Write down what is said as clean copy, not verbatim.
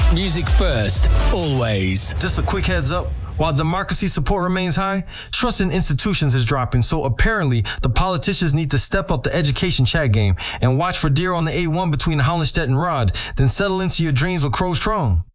Music first, always. Just a quick heads up. While democracy support remains high, trust in institutions is dropping, so apparently the politicians need to step up the education chat game and watch for deer on the A1 between Hollenstedt and Rod, then settle into your dreams with Crow Strong.